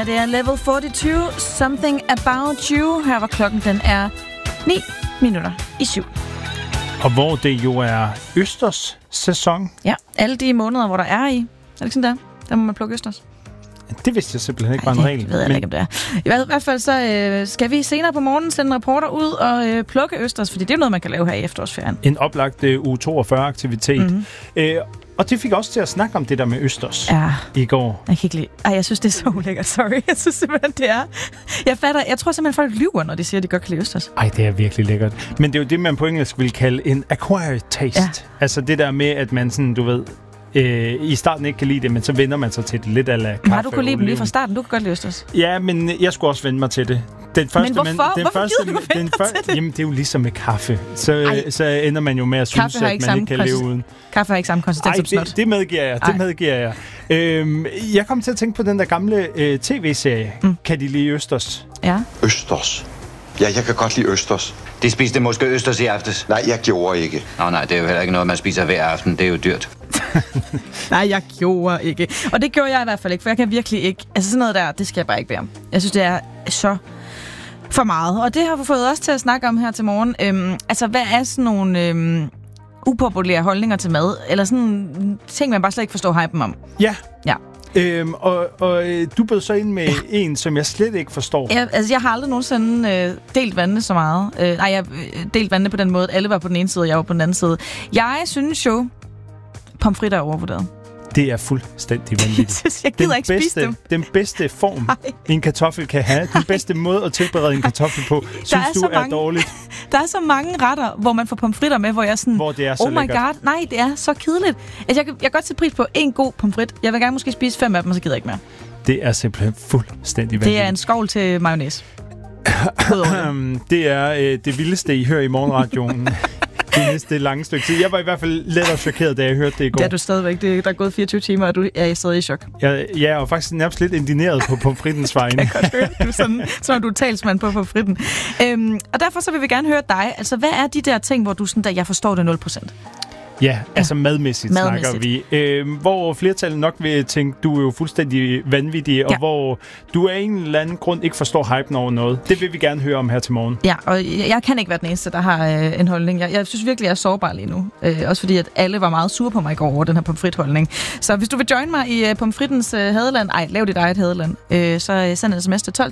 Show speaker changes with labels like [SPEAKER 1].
[SPEAKER 1] her det er Level 42, Something About You. Her var klokken, den er 7:09.
[SPEAKER 2] Og hvor det jo er østers sæson.
[SPEAKER 1] Ja, alle de måneder, hvor der er i. Er det ikke sådan der må man plukke østers.
[SPEAKER 2] Det vidste jeg simpelthen ikke var en regel.
[SPEAKER 1] Det ved jeg ikke, om det er. I hvert fald så skal vi senere på morgenen sende reporter ud og plukke østers, fordi det er noget, man kan lave her i efterårsferien.
[SPEAKER 2] En oplagt uge 42-aktivitet. Mm-hmm. Og det fik også til at snakke om det der med østers i går.
[SPEAKER 1] Jeg kan ikke lide. Jeg synes, det er så ulækkert. Sorry. Jeg synes simpelthen, det er. Jeg tror simpelthen, folk lyver, når de siger, at de godt kan lide østers.
[SPEAKER 2] Ej, det er virkelig lækkert. Men det er jo det, man på engelsk vil kalde en acquired taste. Ja. Altså det der med, at man sådan, du ved, i starten ikke kan lide det, men så vender man sig til det lidt ala kaffe.
[SPEAKER 1] Har du kunne lide dem lige fra starten? Du kan godt lide østers.
[SPEAKER 2] Ja, men jeg skulle også vende mig til det. Den første,
[SPEAKER 1] men hvorfor? Hvorfor gider du vende dig til det?
[SPEAKER 2] Jamen, det er jo ligesom med kaffe. Så ender man jo med at synes, at man ikke kan leve uden.
[SPEAKER 1] Kaffe har ikke samme konsistens som snot.
[SPEAKER 2] Det medgiver jeg. Jeg kom til at tænke på den der gamle tv-serie. Kan de lide østers?
[SPEAKER 1] Ja.
[SPEAKER 3] Østers? Ja, jeg kan godt lide østers.
[SPEAKER 4] De spiste måske østers i aftes?
[SPEAKER 3] Nej, jeg gjorde ikke.
[SPEAKER 4] Nej, det er jo heller ikke noget, man spiser hver aften. Det er jo dyrt.
[SPEAKER 1] Nej, jeg gjorde ikke. Og det gjorde jeg i hvert fald ikke, for jeg kan virkelig ikke. Altså sådan noget der, det skal jeg bare ikke være om. Jeg synes, det er så for meget. Og det har vi fået os til at snakke om her til morgen. Altså, hvad er sådan nogle upopulære holdninger til mad? Eller sådan ting, man bare slet ikke forstår hypen om?
[SPEAKER 2] Ja.
[SPEAKER 1] Ja.
[SPEAKER 2] Og du bød så ind med en, som jeg slet ikke forstår.
[SPEAKER 1] Ja, altså jeg har aldrig nogensinde delt vandene så meget. Jeg delt vandene på den måde, at alle var på den ene side, og jeg var på den anden side. Jeg synes jo, pomfritter er overvurderet.
[SPEAKER 2] Det er fuldstændig vanvittigt.
[SPEAKER 1] Jeg gider ikke spise dem.
[SPEAKER 2] Den bedste form, en kartoffel kan have, den bedste måde at tilberede en kartoffel på, synes du er dårligt.
[SPEAKER 1] Der er så mange retter, hvor man får pomfritter med, hvor jeg sådan,
[SPEAKER 2] hvor det er så lækkert.
[SPEAKER 1] God, nej, det er så kedeligt. Altså, jeg kan godt sætte pris på en god pomfrit. Jeg vil gerne måske spise 5 af dem, og så gider jeg ikke mere.
[SPEAKER 2] Det er simpelthen fuldstændig vanvittigt.
[SPEAKER 1] Det er en skovl til mayonnaise.
[SPEAKER 2] Det er det vildeste, I hører i morgenradioen. Det næste lange stykke tid. Jeg var i hvert fald let og chokeret, da jeg hørte det i går.
[SPEAKER 1] Det er du stadigvæk. Der er gået 24 timer, og du er stadig i chok.
[SPEAKER 2] Jeg er faktisk nærmest lidt indigneret på pomfrittens vegne.
[SPEAKER 1] Jeg kan godt høre. Du er sådan du er talsmand på pomfritten. Og derfor så vil vi gerne høre dig. Altså, hvad er de der ting, hvor du sådan, der jeg forstår det 0%?
[SPEAKER 2] Ja, altså madmæssigt snakker vi. Hvor flertallet nok vil tænke, du er jo fuldstændig vanvittig, og hvor du af en eller anden grund ikke forstår hypen over noget. Det vil vi gerne høre om her til morgen. Ja, og jeg kan ikke være den eneste, der har en holdning. Jeg synes virkelig, jeg er sårbar lige nu. Også fordi, at alle var meget sure på mig i går over den her pomfrit-holdning. Så hvis du vil join mig i pomfrittens hadeland, lav dit eget hadeland, så send en sms til